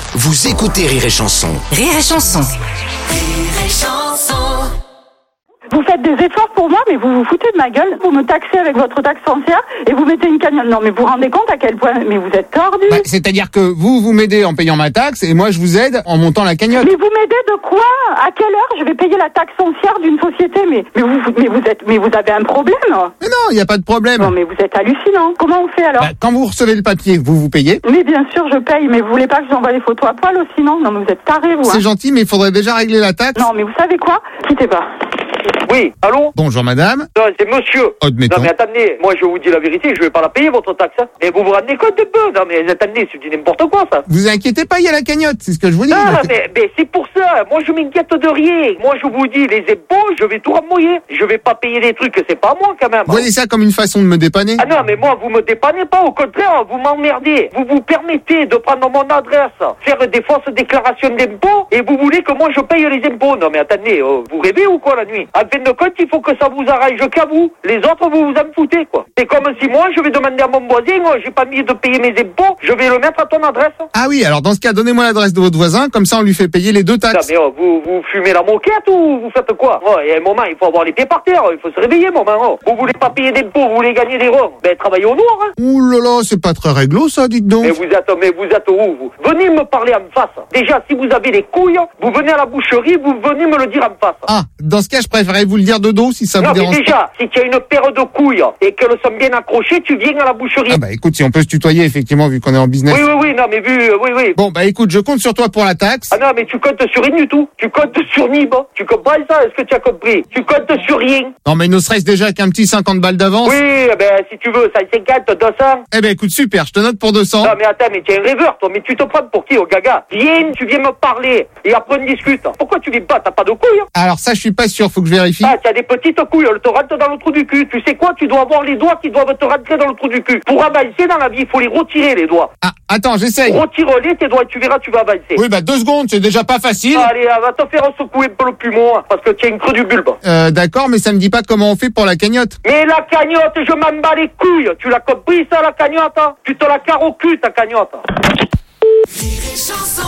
Vous écoutez Rire et Chanson. Rire et Chanson. Rire et Chanson. Vous faites des efforts pour moi, mais vous vous foutez de ma gueule. Vous me taxez avec votre taxe foncière et vous mettez une cagnotte. Non, mais vous vous rendez compte à quel point... Mais vous êtes tordu. C'est-à-dire que vous m'aidez en payant ma taxe et moi je vous aide en montant la cagnotte. Mais vous m'aidez de quoi? À quelle heure je vais payer la taxe foncière d'une société? Mais vous avez un problème? Mais non, il n'y a pas de problème. Non, mais vous êtes hallucinant. Comment on fait alors? Quand vous recevez le papier, vous payez. Mais bien sûr, je paye. Mais vous voulez pas que je vous envoie des photos à poil aussi, non? Non, mais vous êtes tarés, vous. C'est gentil, mais il faudrait déjà régler la taxe. Non, mais vous savez quoi? Quittez pas. Oui, allô? Bonjour madame. Non, c'est monsieur. Admettons. Non mais attendez, moi je vous dis la vérité, je vais pas la payer votre taxe. Hein. Mais vous vous rendez compte un peu? Non mais attendez, c'est du n'importe quoi ça. Vous inquiétez pas, il y a la cagnotte, c'est ce que je vous dis. Ah mais c'est pour ça, moi je m'inquiète de rien. Moi je vous dis, les impôts, je vais tout remoyer. Je vais pas payer des trucs que c'est pas moi quand même. Vous voyez ça comme une façon de me dépanner? Ah non mais moi vous me dépannez pas, au contraire, vous m'emmerdez. Vous vous permettez de prendre mon adresse, faire des fausses déclarations d'impôts et vous voulez que moi je paye les impôts. Non mais attendez, vous rêvez ou quoi la nuit? En fin de compte, il faut que ça vous arrange qu'à vous. Les autres, vous vous en foutez, quoi. C'est comme si moi, je vais demander à mon voisin, j'ai pas mis de payer mes impôts, je vais le mettre à ton adresse. Ah oui, alors dans ce cas, donnez-moi l'adresse de votre voisin, comme ça on lui fait payer les deux taxes. Non, mais vous fumez la moquette ou vous faites quoi? Il y a un moment, il faut avoir les pieds par terre, il faut se réveiller, moment. Vous voulez pas payer d'impôts, vous voulez gagner des ronds. Ben, travaillez au noir, hein. Ouh là là, c'est pas très réglo, ça, dites donc. Mais vous êtes où, vous? Venez me parler en face. Déjà, si vous avez les couilles, vous venez à la boucherie, vous venez me le dire en face. Ah, dans ce cas, je préférerais vous le dire de dos, si ça vous dérange. Mais déjà, si tu as une paire de couilles et qu'elles sont bien accrochées, tu viens à la boucherie. Ah bah écoute, si on peut se tutoyer, effectivement, vu qu'on est en business. Oui, non mais oui. Bon bah écoute, je compte sur toi pour la taxe. Ah non, mais tu comptes sur rien du tout. Tu comptes sur Nib. Tu comprends ça? Est-ce que tu as compris? Tu comptes sur rien. Non mais ne serait-ce déjà qu'un petit 50 balles d'avance. Oui, ben si tu veux, 150, 200. Eh ben écoute, super, je te note pour 200. Non mais attends, mais tu es un rêveur, toi. Mais tu te prends pour qui, au gaga? Viens, tu viens me parler et après on discute. Pourquoi tu viens pas? T'as pas de couilles? Alors ça, je suis pas sûr, faut que je vérifie. Ah, tu as des petites couilles, elles te rentrent dans le trou du cul. Tu sais quoi? Tu dois avoir les doigts qui doivent te rentrer dans le trou du cul. Pour avancer dans la vie, il faut les retirer, les doigts. Ah, attends, j'essaye. Retire-les, tes doigts, tu verras, tu vas avancer. Oui, bah 2 secondes, c'est déjà pas facile. Allez, va te faire secouer un peu le poumon, hein, parce que tu as une creux du bulbe. D'accord, mais ça me dit pas comment on fait pour la cagnotte. Mais la cagnotte, je m'en bats les couilles. Tu l'as compris, ça, la cagnotte, hein? Tu te la carres au cul, ta cagnotte. Rire et Chanson.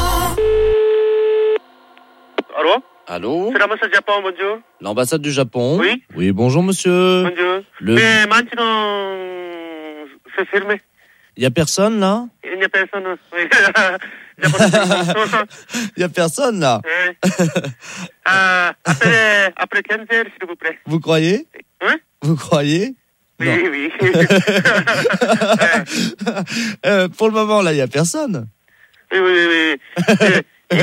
Allô? Allô? C'est l'ambassade du Japon, bonjour. L'ambassade du Japon? Oui. Oui, bonjour monsieur. Bonjour. Le- Mais maintenant, c'est fermé. Y a personne là? Il n'y a personne. Oui. Il n'y a pas de Y a personne là? Oui. Après 15 heures, s'il vous plaît. Vous croyez? Hein? Vous croyez? Oui, Non. oui. Pour le moment là, y a personne. Oui. Il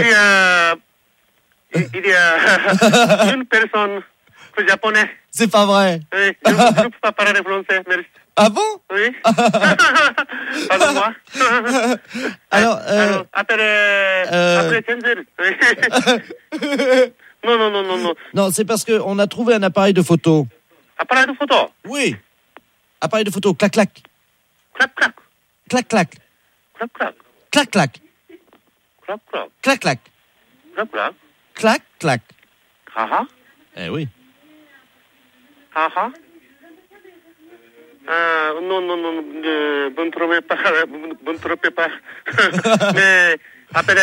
y a une personne japonaise. C'est pas vrai. Oui, je ne peux pas parler français, merci. Ah bon? Oui. Pardon-moi. Alors, après 15 heures. Oui. Non. non, c'est parce que on a trouvé un appareil de photo. Appareil de photo. Oui. Appareil de photo, clac clac. Clac, clac. Clac clac. Clac, clac. Clac clac. Clac, clac. Clac clac. Clac, clac. Clac clac. Ah, Eh oui. ah. Non, vous ne trompez pas. Mais après,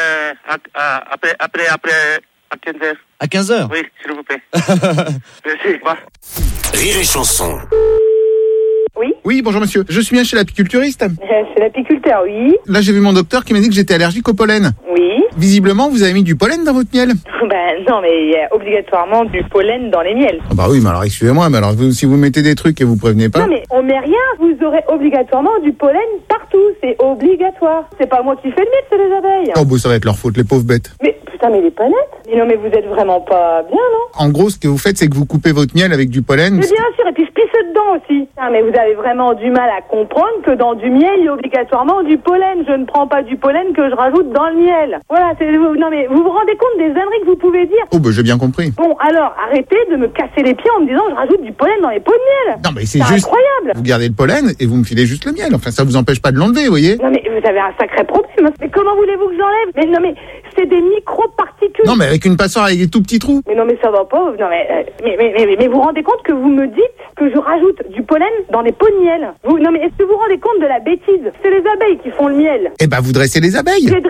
à 15 heures. À 15h? Oui, s'il vous plaît. Merci. Quoi? Rire et Chanson. Oui, bonjour monsieur. Je suis bien chez l'apiculturiste. C'est l'apiculteur, oui. Là, j'ai vu mon docteur qui m'a dit que j'étais allergique au pollen. Oui. Visiblement, vous avez mis du pollen dans votre miel. Ben non, mais il y a obligatoirement du pollen dans les miels. Ah bah oui, mais alors excusez-moi, mais alors si vous mettez des trucs et vous prévenez pas. Non, mais on met rien, vous aurez obligatoirement du pollen partout. C'est obligatoire. C'est pas moi qui fais le miel, c'est les abeilles. Oh bah ça va être leur faute, les pauvres bêtes. Mais putain, mais les panettes. Mais non, mais vous êtes vraiment pas bien, non? En gros, ce que vous faites, c'est que vous coupez votre miel avec du pollen. Mais bien sûr, et puis je pisse dedans aussi. Ah, mais vous avez vraiment du mal à comprendre que dans du miel, il y a obligatoirement du pollen. Je ne prends pas du pollen que je rajoute dans le miel. Voilà, non mais vous vous rendez compte des âneries que vous pouvez dire? Oh bah j'ai bien compris. Bon, alors, arrêtez de me casser les pieds en me disant je rajoute du pollen dans les pots de miel. Non mais c'est juste... incroyable. Vous gardez le pollen et vous me filez juste le miel. Enfin, ça vous empêche pas de l'enlever, vous voyez. Non mais vous avez un sacré problème. Mais comment voulez-vous que j'enlève? Mais non mais c'est des micro-particules. Non mais avec une passoire avec des tout petits trous. Mais non mais ça va pas. Non mais vous vous rendez compte que vous me dites que je rajoute du pollen dans des pots de miel? Non mais est-ce que vous vous rendez compte de la bêtise? C'est les abeilles qui font le miel. Eh ben vous dressez les abeilles. J'ai